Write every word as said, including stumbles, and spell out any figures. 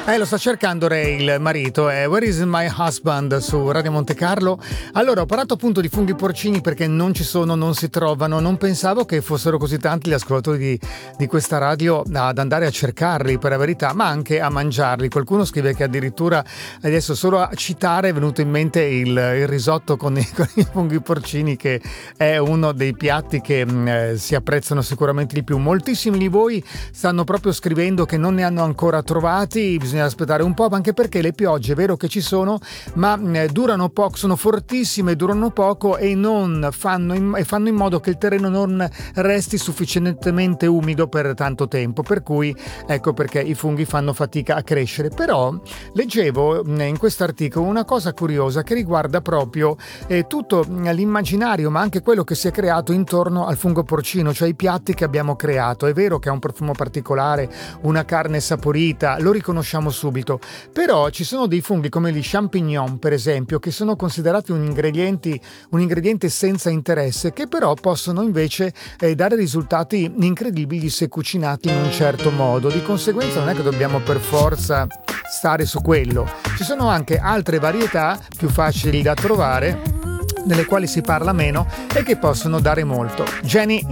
Eh, lo sta cercando Ray, il marito, è Where is my husband su Radio Monte Carlo. Allora, ho parlato appunto di funghi porcini perché non ci sono, non si trovano. Non pensavo che fossero così tanti gli ascoltatori di, di questa radio ad andare a cercarli, per la verità, ma anche a mangiarli. Qualcuno scrive che addirittura, adesso solo a citare, è venuto in mente il, il risotto con i, con i funghi porcini, che è uno dei piatti che mh, si apprezzano sicuramente di più. Moltissimi di voi stanno proprio scrivendo che non ne hanno ancora trovati. Bisogna aspettare un po', anche perché le piogge è vero che ci sono, ma eh, durano poco, sono fortissime, durano poco e non fanno in, e fanno in modo che il terreno non resti sufficientemente umido per tanto tempo, per cui ecco perché i funghi fanno fatica a crescere. Però leggevo eh, in questo articolo una cosa curiosa che riguarda proprio eh, tutto l'immaginario, ma anche quello che si è creato intorno al fungo porcino, cioè i piatti che abbiamo creato. È vero che ha un profumo particolare, una carne saporita, lo riconosciamo subito, però ci sono dei funghi come gli champignon, per esempio, che sono considerati un ingrediente, un ingrediente senza interesse, che però possono invece eh, dare risultati incredibili se cucinati in un certo modo. Di conseguenza non è che dobbiamo per forza stare su quello. Ci sono anche altre varietà più facili da trovare, delle quali si parla meno e che possono dare molto. Jenny